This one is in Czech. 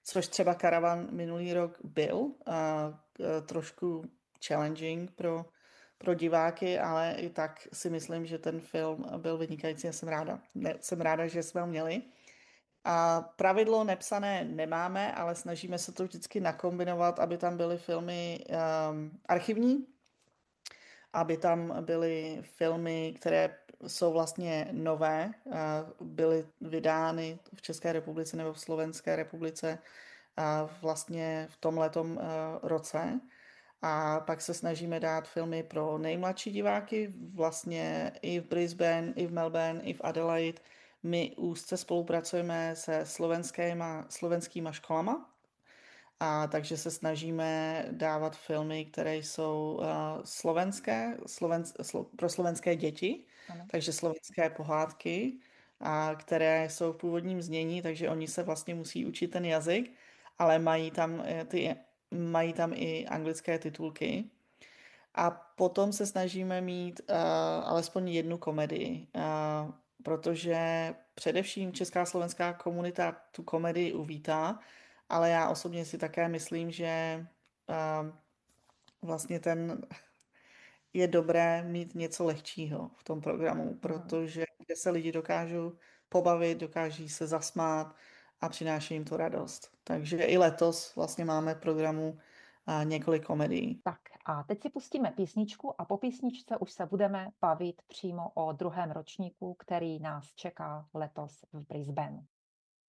což třeba Karavan minulý rok byl trošku challenging pro diváky, ale i tak si myslím, že ten film byl vynikající a jsem ráda. Jsem ráda, že jsme ho měli. A pravidlo nepsané nemáme, ale snažíme se to vždycky nakombinovat, aby tam byly filmy archivní, aby tam byly filmy, které jsou vlastně nové, byly vydány v České republice nebo v Slovenské republice vlastně v tomhletom roce. A pak se snažíme dát filmy pro nejmladší diváky, vlastně i v Brisbane, i v Melbourne, i v Adelaide. My úzce spolupracujeme se slovenskýma školama, a takže se snažíme dávat filmy, které jsou pro slovenské děti, Ano. takže slovenské pohádky, které jsou v původním znění, takže oni se vlastně musí učit ten jazyk, ale mají tam i anglické titulky. A potom se snažíme mít alespoň jednu komedii, protože především česká a slovenská komunita tu komedii uvítá, ale já osobně si také myslím, že vlastně je dobré mít něco lehčího v tom programu, Mhm. protože kde se lidi dokážou pobavit, dokáží se zasmát a přináší jim to radost. Takže i letos vlastně máme v programu několik komedií. Tak a teď si pustíme písničku a po písničce už se budeme bavit přímo o druhém ročníku, který nás čeká letos v Brisbaneu.